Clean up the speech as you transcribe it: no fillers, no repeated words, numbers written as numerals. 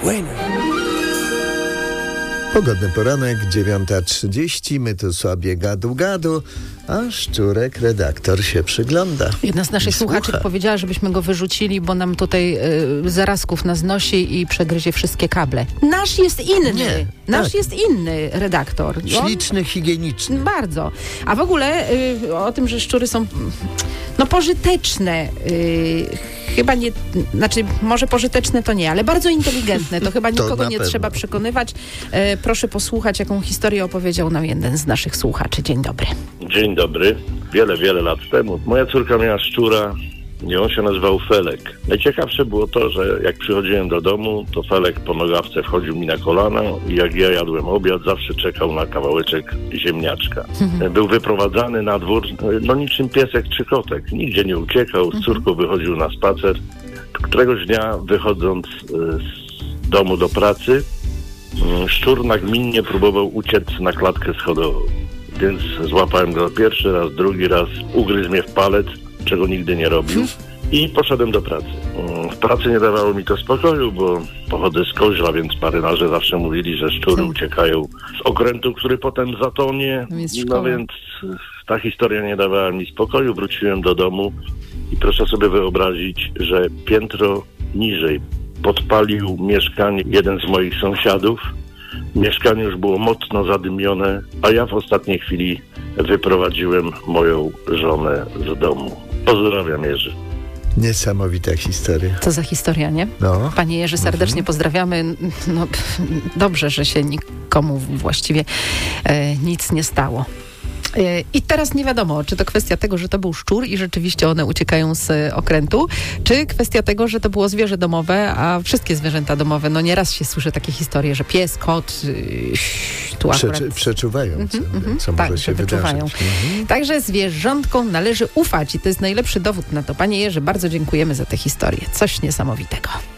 Pogodny poranek, 9:30, my tu sobie gadu, a Szczurek, redaktor, się przygląda. Jedna z naszych słuchaczek powiedziała, żebyśmy go wyrzucili, bo nam tutaj zarazków nas nosi i przegryzie wszystkie kable. Nasz jest inny. Nasz jest inny redaktor. Śliczny, higieniczny. Bardzo. A w ogóle o tym, że szczury są pożyteczne, chyba nie, znaczy może pożyteczne to nie, ale bardzo inteligentne. To chyba nikogo nie trzeba przekonywać. Proszę posłuchać, jaką historię opowiedział nam jeden z naszych słuchaczy. Dzień dobry. Dzień dobry. Wiele lat temu moja córka miała szczura i on się nazywał Felek. Najciekawsze było to, że jak przychodziłem do domu, to Felek po nogawce wchodził mi na kolana i jak ja jadłem obiad, zawsze czekał na kawałeczek ziemniaczka. Był wyprowadzany na dwór, niczym piesek czy kotek. Nigdzie nie uciekał, z córką wychodził na spacer. Któregoś dnia, wychodząc z domu do pracy, szczur nagminnie próbował uciec na klatkę schodową. Więc złapałem go pierwszy raz, drugi raz, ugryzł mnie w palec, czego nigdy nie robił, i poszedłem do pracy. W pracy nie dawało mi to spokoju, bo pochodzę z Koźla, więc marynarze zawsze mówili, że szczury uciekają z okrętu, który potem zatonie. No więc ta historia nie dawała mi spokoju. Wróciłem do domu i proszę sobie wyobrazić, że piętro niżej podpalił mieszkanie jeden z moich sąsiadów. Mieszkanie już było mocno zadymione, a ja w ostatniej chwili wyprowadziłem moją żonę z domu. Pozdrawiam, Jerzy. Niesamowita historia. Co za historia, nie? No. Panie Jerzy, serdecznie pozdrawiamy. Dobrze, że się nikomu właściwie nic nie stało. I teraz nie wiadomo, czy to kwestia tego, że to był szczur i rzeczywiście one uciekają z okrętu, czy kwestia tego, że to było zwierzę domowe, a wszystkie zwierzęta domowe, nieraz się słyszy takie historie, że pies, kot, tu akurat... Przeczuwają, co może się wydarzyć. Także zwierzątkom należy ufać i to jest najlepszy dowód na to. Panie Jerzy, bardzo dziękujemy za tę historię. Coś niesamowitego.